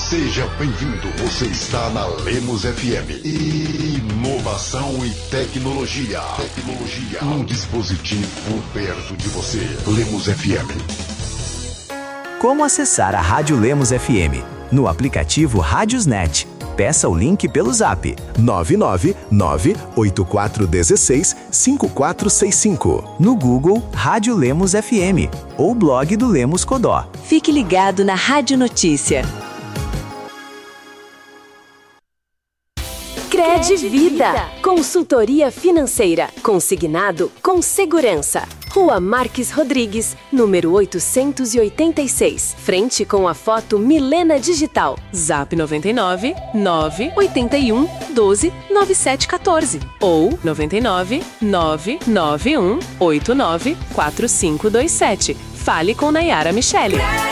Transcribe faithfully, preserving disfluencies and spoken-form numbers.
Seja bem-vindo, você está na Lemos F M. Inovação e tecnologia. Tecnologia. Um dispositivo perto de você. Lemos F M. Como acessar a Rádio Lemos F M? No aplicativo Rádiosnet. Peça o link pelo zap nove nove nove oito quatro um seis cinco quatro seis cinco. No Google, Rádio Lemos F M ou blog do Lemos Codó. Fique ligado na Rádio Notícia. Cred Vida, consultoria financeira, consignado com segurança. Rua Marques Rodrigues, número oitocentos e oitenta e seis, frente com a foto Milena Digital. Zap noventa e nove nove oitenta e um doze noventa e sete quatorze ou noventa e nove nove nove um oito nove quatro cinco dois sete. Fale com Nayara Michele.